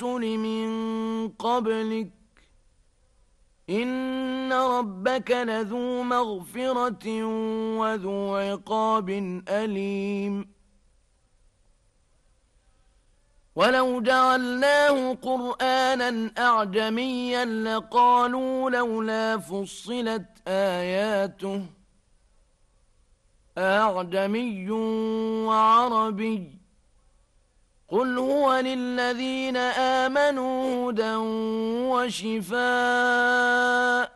الرسل من قبلك إن ربك لذو مغفرة وذو عقاب أليم ولو جعلناه قرآنا أعجميا لقالوا لولا فصلت آياته أعجمي وعربي قل هو للذين آمنوا هدى وشفاء